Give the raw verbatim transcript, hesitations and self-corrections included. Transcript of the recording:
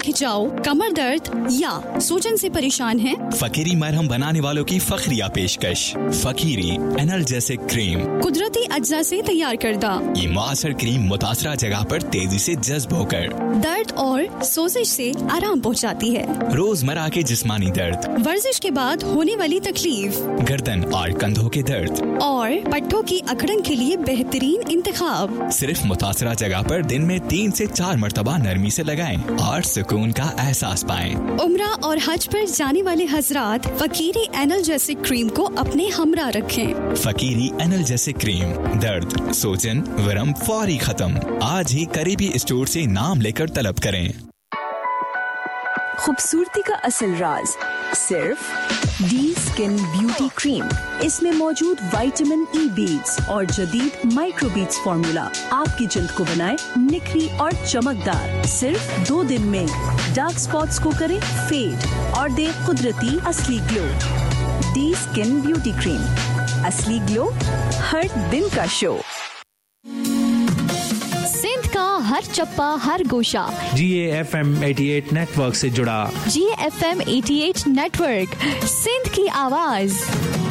खिंचाव, कमर दर्द या सूजन से परेशान हैं? फकीरी मरहम बनाने वालों की फखरिया पेशकश फकीरी एनाल्जेसिक क्रीम, कुदरती अज्जा से तैयार करदा। ये मुआसर क्रीम मुतासरा जगह पर तेजी से जज्ब होकर दर्द और सोजिश से आराम पहुंचाती है। रोजमर्रा के जिस्मानी दर्द, वर्जिश के बाद होने वाली तकलीफ, गर्दन और कंधों के दर्द और पट्टों की अकड़न के लिए बेहतरीन इंतखाब। सिर्फ मुतासरा जगह पर दिन में तीन से चार मरतबा नरमी से लगाएं और सुकून का एहसास पाएं। उम्रा और हज पर जाने वाले हजरात फकीरी एनाल्जेसिक क्रीम को अपने हमरा रखें। फकीरी एनाल्जेसिक क्रीम, दर्द, सोजन, वरम फौरी खत्म। आज ही करीबी स्टोर से नाम लेकर तलब करें। खूबसूरती का असल राज सिर्फ डी स्किन ब्यूटी क्रीम। इसमें मौजूद विटामिन ई बीड्स और जदीद माइक्रो बीड्स फॉर्मूला आपकी जल्द को बनाए निखरी और चमकदार। सिर्फ दो दिन में डार्क स्पॉट्स को करे फेड और दे कुदरती असली glow. D skin beauty cream, असली ग्लो हर दिन का शो। सिंध का हर चप्पा हर गोशा जी ए एफ एम अठासी नेटवर्क से जुड़ा। जी ए एफ एम अठासी नेटवर्क, सिंध की आवाज।